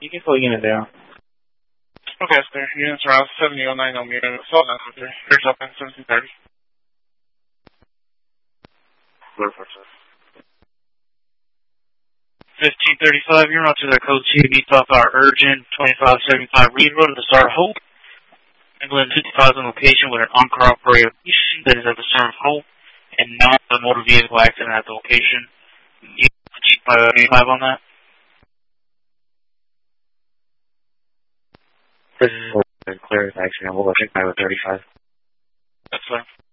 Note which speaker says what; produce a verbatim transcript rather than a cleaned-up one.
Speaker 1: You can pull unit down.
Speaker 2: Okay, sir. Units around seventy oh nine on unit. Assault nine three. Here's up in seventeen thirty.
Speaker 3: fifteen thirty-five, you're on to the code two, beats off our urgent twenty-five seventy-five read road to the Start Hope. England fifty-five on location with an uncorroborated issue that is at the Start Hope and not a motor vehicle accident at the location. You twenty-five on that?
Speaker 1: This is clear as accident. We'll go check by with thirty-five.
Speaker 3: That's fine.